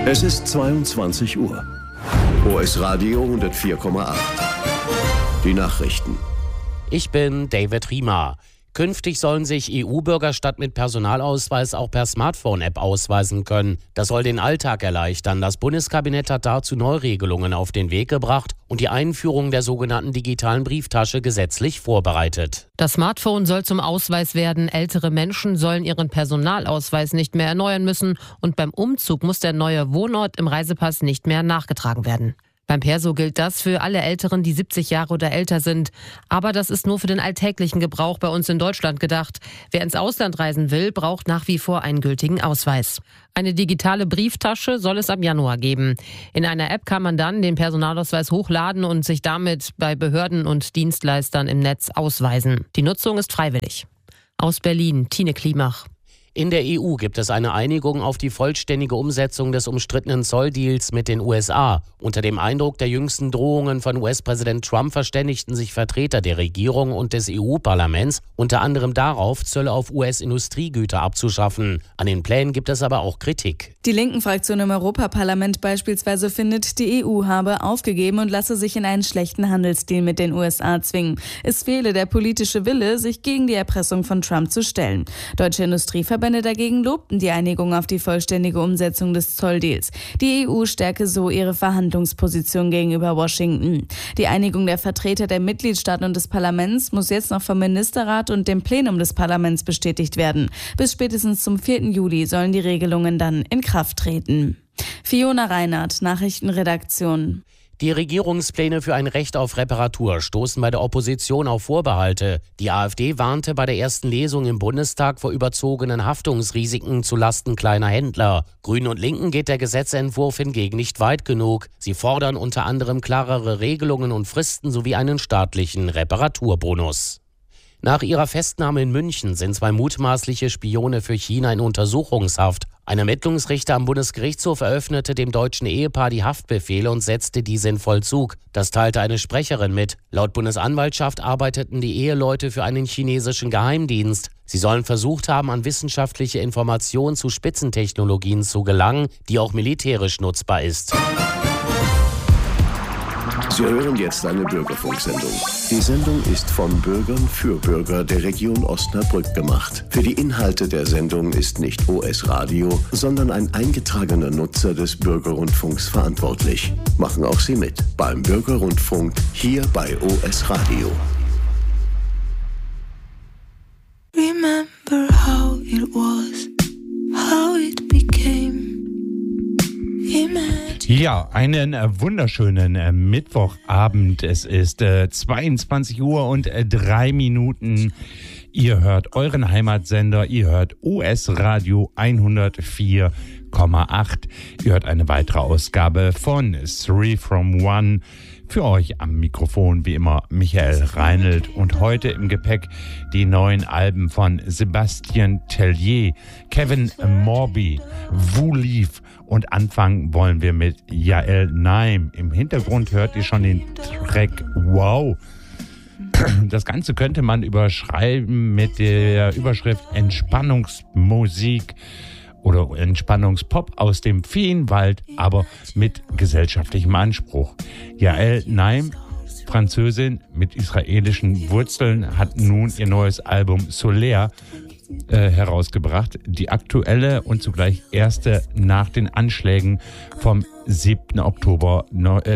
Es ist 22 Uhr. OS Radio 104,8. Die Nachrichten. Ich bin David Riemer. Künftig sollen sich EU-Bürger statt mit Personalausweis auch per Smartphone-App ausweisen können. Das soll den Alltag erleichtern. Das Bundeskabinett hat dazu Neuregelungen auf den Weg gebracht und die Einführung der sogenannten digitalen Brieftasche gesetzlich vorbereitet. Das Smartphone soll zum Ausweis werden. Ältere Menschen sollen ihren Personalausweis nicht mehr erneuern müssen und beim Umzug muss der neue Wohnort im Reisepass nicht mehr nachgetragen werden. Beim Perso gilt das für alle Älteren, die 70 Jahre oder älter sind. Aber das ist nur für den alltäglichen Gebrauch bei uns in Deutschland gedacht. Wer ins Ausland reisen will, braucht nach wie vor einen gültigen Ausweis. Eine digitale Brieftasche soll es ab Januar geben. In einer App kann man dann den Personalausweis hochladen und sich damit bei Behörden und Dienstleistern im Netz ausweisen. Die Nutzung ist freiwillig. Aus Berlin, Tine Klimach. In der EU gibt es eine Einigung auf die vollständige Umsetzung des umstrittenen Zolldeals mit den USA. Unter dem Eindruck der jüngsten Drohungen von US-Präsident Trump verständigten sich Vertreter der Regierung und des EU-Parlaments unter anderem darauf, Zölle auf US-Industriegüter abzuschaffen. An den Plänen gibt es aber auch Kritik. Die Linken-Fraktion im Europaparlament beispielsweise findet, die EU habe aufgegeben und lasse sich in einen schlechten Handelsdeal mit den USA zwingen. Es fehle der politische Wille, sich gegen die Erpressung von Trump zu stellen. Deutsche Industrieverbände dagegen lobten die Einigung auf die vollständige Umsetzung des Zolldeals. Die EU stärke so ihre Verhandlungsposition gegenüber Washington. Die Einigung der Vertreter der Mitgliedstaaten und des Parlaments muss jetzt noch vom Ministerrat und dem Plenum des Parlaments bestätigt werden. Bis spätestens zum 4. Juli sollen die Regelungen dann in Kraft treten. Fiona Reinhardt, Nachrichtenredaktion. Die Regierungspläne für ein Recht auf Reparatur stoßen bei der Opposition auf Vorbehalte. Die AfD warnte bei der ersten Lesung im Bundestag vor überzogenen Haftungsrisiken zulasten kleiner Händler. Grünen und Linken geht der Gesetzentwurf hingegen nicht weit genug. Sie fordern unter anderem klarere Regelungen und Fristen sowie einen staatlichen Reparaturbonus. Nach ihrer Festnahme in München sind 2 mutmaßliche Spione für China in Untersuchungshaft. Ein Ermittlungsrichter am Bundesgerichtshof eröffnete dem deutschen Ehepaar die Haftbefehle und setzte diese in Vollzug. Das teilte eine Sprecherin mit. Laut Bundesanwaltschaft arbeiteten die Eheleute für einen chinesischen Geheimdienst. Sie sollen versucht haben, an wissenschaftliche Informationen zu Spitzentechnologien zu gelangen, die auch militärisch nutzbar ist. Sie hören jetzt eine Bürgerfunksendung. Die Sendung ist von Bürgern für Bürger der Region Osnabrück gemacht. Für die Inhalte der Sendung ist nicht OS Radio, sondern ein eingetragener Nutzer des Bürgerrundfunks verantwortlich. Machen auch Sie mit beim Bürgerrundfunk hier bei OS Radio. Remember how it was, how it became. Ja, einen wunderschönen Mittwochabend. Es ist 22 Uhr und 3 Minuten. Ihr hört euren Heimatsender, ihr hört OS Radio 104,8. Ihr hört eine weitere Ausgabe von 3 from 1. Für euch am Mikrofon wie immer Michael Reinelt und heute im Gepäck die neuen Alben von Sébastien Tellier, Kevin Morby, Wulif und anfangen wollen wir mit Yael Naim. Im Hintergrund hört ihr schon den Track Wow. Das Ganze könnte man überschreiben mit der Überschrift Entspannungsmusik oder Entspannungspop aus dem Feenwald, aber mit gesellschaftlichem Anspruch. Yael Naim, Französin mit israelischen Wurzeln, hat nun ihr neues Album Solaire herausgebracht. Die aktuelle und zugleich erste nach den Anschlägen vom 7. Oktober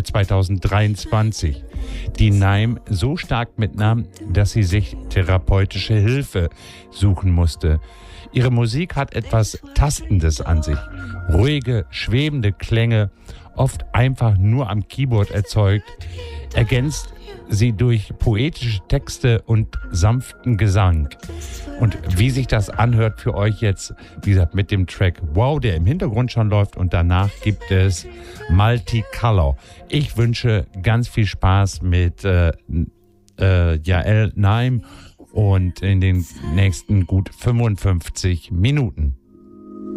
2023. Die Naim so stark mitnahm, dass sie sich therapeutische Hilfe suchen musste. Ihre Musik hat etwas Tastendes an sich. Ruhige, schwebende Klänge, oft einfach nur am Keyboard erzeugt, ergänzt sie durch poetische Texte und sanften Gesang. Und wie sich das anhört für euch jetzt, wie gesagt, mit dem Track Wow, der im Hintergrund schon läuft, und danach gibt es Multicolor. Ich wünsche ganz viel Spaß mit Yael Naim und in den nächsten gut 55 Minuten.